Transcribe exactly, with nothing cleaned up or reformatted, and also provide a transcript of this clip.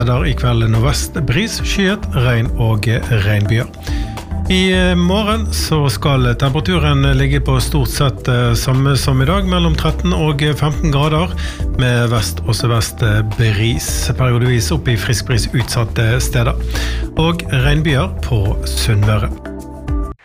Der I kveld nordvest bris, skyet, regn og regnbyer. I morgen så skal temperaturen ligge på stort sett samme som I dag, mellom tretten og femten grader, med vest og sørvest bris, periodevis opp I frisk bris utsatte steder, og regnbyer på Sunnmøre.